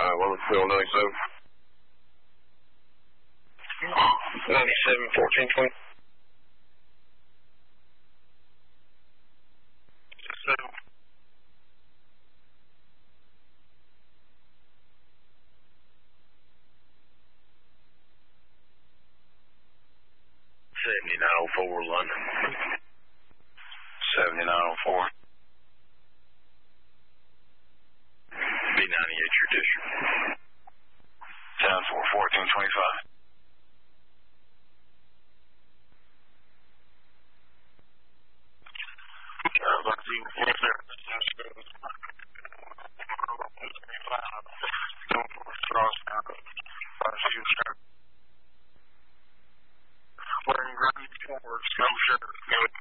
Willow 97. 97, 1420. 7904 London. 7904. B98 your district. 10-4, 1425. Wearing green shorts, no shirt.